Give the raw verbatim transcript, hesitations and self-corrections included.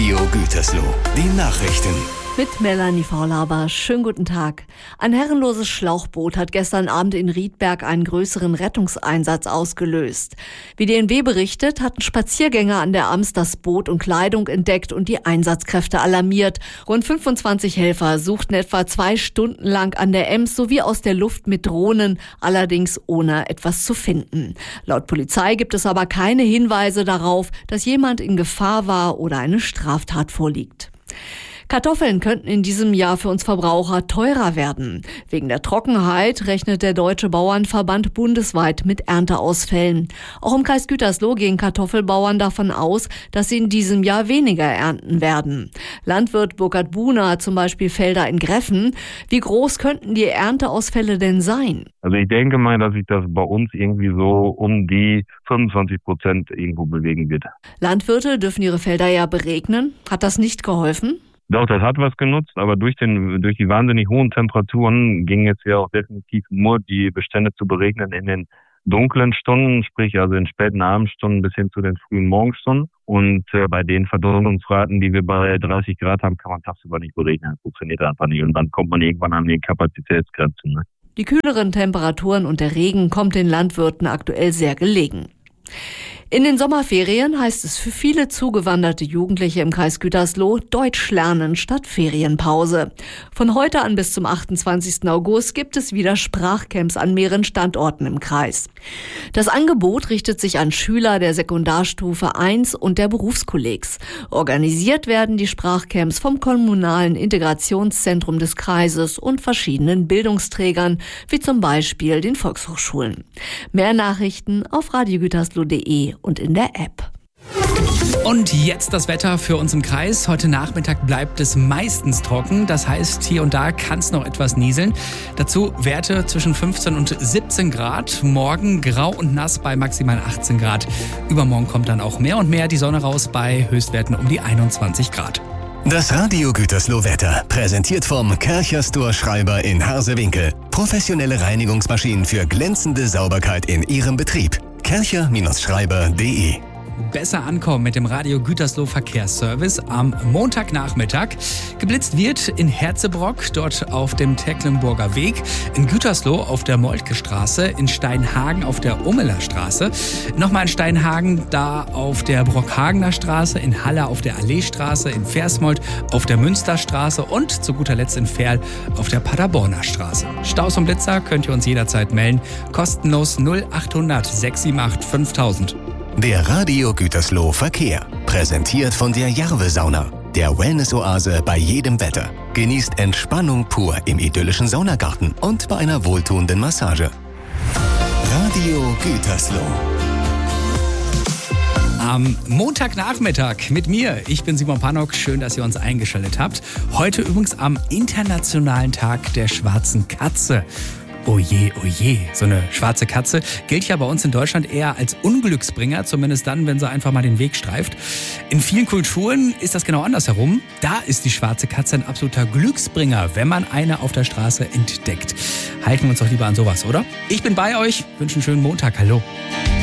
Radio Gütersloh. Die Nachrichten. Mit Melanie Faulaber. Schönen guten Tag. Ein herrenloses Schlauchboot hat gestern Abend in Riedberg einen größeren Rettungseinsatz ausgelöst. Wie D N W berichtet, hatten Spaziergänger an der Amst das Boot und Kleidung entdeckt und die Einsatzkräfte alarmiert. Rund fünfundzwanzig Helfer suchten etwa zwei Stunden lang an der Ems sowie aus der Luft mit Drohnen, allerdings ohne etwas zu finden. Laut Polizei gibt es aber keine Hinweise darauf, dass jemand in Gefahr war oder eine Straftat vorliegt. Kartoffeln könnten in diesem Jahr für uns Verbraucher teurer werden. Wegen der Trockenheit rechnet der Deutsche Bauernverband bundesweit mit Ernteausfällen. Auch im Kreis Gütersloh gehen Kartoffelbauern davon aus, dass sie in diesem Jahr weniger ernten werden. Landwirt Burkhard Buhner hat zum Beispiel Felder in Greffen. Wie groß könnten die Ernteausfälle denn sein? Also ich denke mal, dass sich das bei uns irgendwie so um die fünfundzwanzig Prozent irgendwo bewegen wird. Landwirte dürfen ihre Felder ja beregnen. Hat das nicht geholfen? Doch, das hat was genutzt, aber durch den durch die wahnsinnig hohen Temperaturen ging es ja auch definitiv nur, die Bestände zu beregnen in den dunklen Stunden, sprich also in späten Abendstunden bis hin zu den frühen Morgenstunden. Und äh, bei den Verdunstungsraten, die wir bei dreißig Grad haben, kann man tagsüber nicht beregnen. Das funktioniert einfach nicht. Und dann kommt man irgendwann an die Kapazitätsgrenzen. Ne? Die kühleren Temperaturen und der Regen kommt den Landwirten aktuell sehr gelegen. In den Sommerferien heißt es für viele zugewanderte Jugendliche im Kreis Gütersloh Deutsch lernen statt Ferienpause. Von heute an bis zum achtundzwanzigsten August gibt es wieder Sprachcamps an mehreren Standorten im Kreis. Das Angebot richtet sich an Schüler der Sekundarstufe eins und der Berufskollegs. Organisiert werden die Sprachcamps vom kommunalen Integrationszentrum des Kreises und verschiedenen Bildungsträgern, wie zum Beispiel den Volkshochschulen. Mehr Nachrichten auf radiogütersloh punkt de und in der App. Und jetzt das Wetter für uns im Kreis. Heute Nachmittag bleibt es meistens trocken. Das heißt, hier und da kann es noch etwas nieseln. Dazu Werte zwischen fünfzehn und siebzehn Grad. Morgen grau und nass bei maximal achtzehn Grad. Übermorgen kommt dann auch mehr und mehr die Sonne raus bei Höchstwerten um die einundzwanzig Grad. Das Radio Gütersloh Wetter, präsentiert vom Kercher Store Schreiber in Harsewinkel. Professionelle Reinigungsmaschinen für glänzende Sauberkeit in Ihrem Betrieb. kercher Schreiber punkt de. Besser ankommen mit dem Radio Gütersloh Verkehrsservice am Montagnachmittag. Geblitzt wird in Herzebrock, dort auf dem Tecklenburger Weg, in Gütersloh auf der Moltke Straße, in Steinhagen auf der Ummeler Straße, nochmal in Steinhagen, da auf der Brockhagener Straße, in Halle auf der Alleestraße, in Versmold auf der Münsterstraße und zu guter Letzt in Verl auf der Paderborner Straße. Staus und Blitzer könnt ihr uns jederzeit melden. Kostenlos null achthundert sechs sieben acht fünftausend. Der Radio Gütersloh Verkehr, präsentiert von der Jarve Sauna, der Wellness-Oase bei jedem Wetter. Genießt Entspannung pur im idyllischen Saunagarten und bei einer wohltuenden Massage. Radio Gütersloh. Am Montagnachmittag mit mir. Ich bin Simon Pannock. Schön, dass ihr uns eingeschaltet habt. Heute übrigens am Internationalen Tag der Schwarzen Katze. Oje, oje, so eine schwarze Katze gilt ja bei uns in Deutschland eher als Unglücksbringer, zumindest dann, wenn sie einfach mal den Weg streift. In vielen Kulturen ist das genau andersherum. Da ist die schwarze Katze ein absoluter Glücksbringer, wenn man eine auf der Straße entdeckt. Halten wir uns doch lieber an sowas, oder? Ich bin bei euch, wünsche einen schönen Montag. Hallo.